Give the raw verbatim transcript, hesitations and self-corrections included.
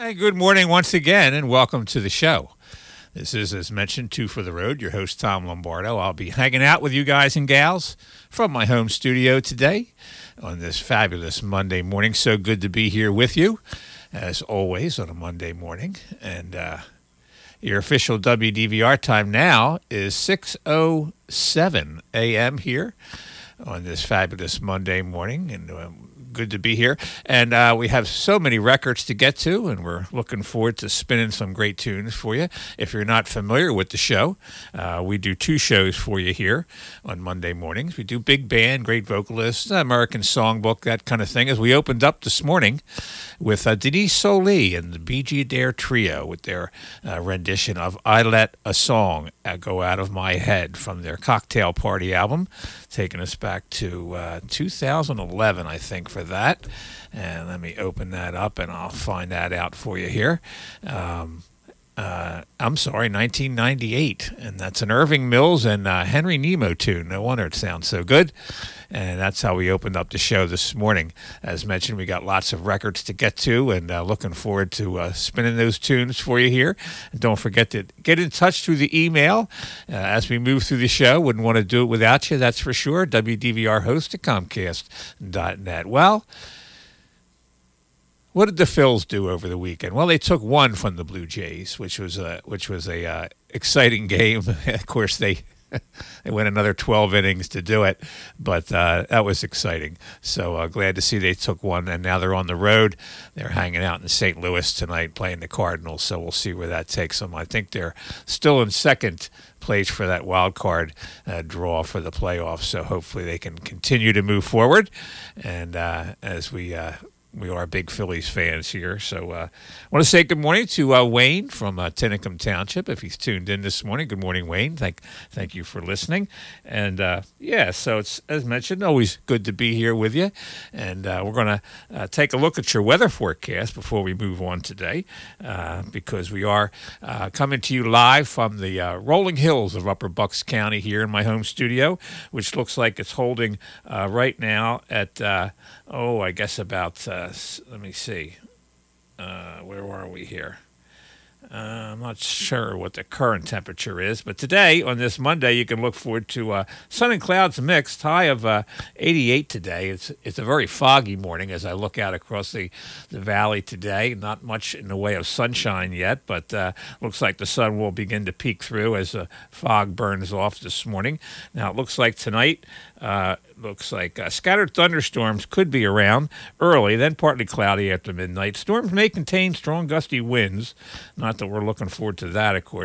Hey, good morning once again, and welcome to the show. This is, as mentioned, Two for the Road, your host, Tom Lombardo. I'll be hanging out with you guys and gals from my home studio today on this fabulous Monday morning. So good to be here with you, as always, on a Monday morning. And uh, your official W D V R time now is six oh seven a.m. here on this fabulous Monday morning. And um, good to be here. And uh, we have so many records to get to, and we're looking forward to spinning some great tunes for you. If you're not familiar with the show, uh, we do two shows for you here on Monday mornings. We do big band, great vocalists, American Songbook, that kind of thing. As we opened up this morning with uh, Denise Solie and the Bee Gee Adair Trio with their uh, rendition of I Let a Song Go Out of My Head from their Cocktail Party album, taking us back to uh, two thousand eleven, I think, for that. And let me open that up and I'll find that out for you here. Um, uh, I'm sorry, nineteen ninety-eight. And that's an Irving Mills and uh, Henry Nemo tune. No wonder it sounds so good. And that's how we opened up the show this morning. As mentioned, we got lots of records to get to, and uh, looking forward to uh, spinning those tunes for you here. And don't forget to get in touch through the email uh, as we move through the show. Wouldn't want to do it without you, that's for sure. W D V R host at Comcast dot net. Well, what did the Phils do over the weekend? Well, they took one from the Blue Jays, which was a which was a uh, exciting game. Of course, they. They went another twelve innings to do it, but uh, that was exciting. So uh, glad to see they took one, and now they're on the road. They're hanging out in Saint Louis tonight playing the Cardinals, so we'll see where that takes them. I think they're still in second place for that wild card uh, draw for the playoffs, so hopefully they can continue to move forward. And uh, as we... Uh, We are big Phillies fans here. So I uh, want to say good morning to uh, Wayne from uh, Tinicum Township, if he's tuned in this morning. Good morning, Wayne. Thank thank you for listening. And, uh, yeah, so it's, as mentioned, always good to be here with you. And uh, we're going to uh, take a look at your weather forecast before we move on today, uh, because we are uh, coming to you live from the uh, rolling hills of Upper Bucks County here in my home studio, which looks like it's holding uh, right now at, uh, oh, I guess about... Uh, let me see. Uh, where are we here? Uh, I'm not sure what the current temperature is, but today, on this Monday, you can look forward to uh, sun and clouds mixed, high of uh, eighty-eight today. It's it's a very foggy morning as I look out across the, the valley today. Not much in the way of sunshine yet, but uh, looks like the sun will begin to peek through as the fog burns off this morning. Now, it looks like tonight, uh, looks like uh, scattered thunderstorms could be around early, then partly cloudy after midnight. Storms may contain strong gusty winds. Not that we're looking forward to that, of course.